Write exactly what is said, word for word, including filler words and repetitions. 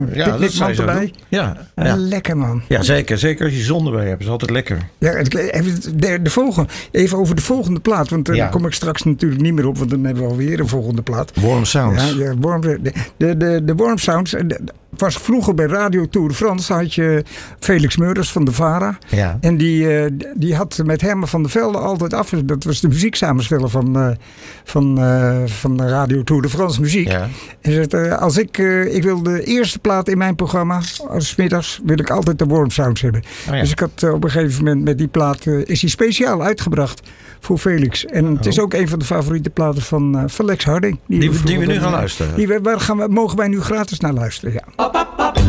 Ja, dat zou je zo doen. Ja, uh, ja. Lekker, man. Ja, zeker. Zeker als je zon erbij hebt. Dat is altijd lekker. Ja, even, de, de volgende, even over de volgende plaat. Want daar ja. kom ik straks natuurlijk niet meer op. Want dan hebben we alweer een volgende plaat. Warm Sounds. Ja, ja, warm, de, de, de, de Warm Sounds... De, was vroeger bij Radio Tour de France had je Felix Meurders van de VARA. Ja. En die, uh, die had met Herman van der Velde altijd af. Dat was de muzieksamensteller van, uh, van, uh, van Radio Tour de France muziek. Ja. En zei, uh, als ik, uh, ik wil de eerste plaat in mijn programma, als 's middags, wil ik altijd de Warm Sounds hebben. Oh ja. Dus ik had uh, op een gegeven moment met die plaat, uh, is die speciaal uitgebracht voor Felix. En het oh. is ook een van de favoriete platen van, uh, van Lex Harding. Die, die, we, die we nu gaan luisteren. Die, waar gaan we, mogen wij nu gratis naar luisteren, ja.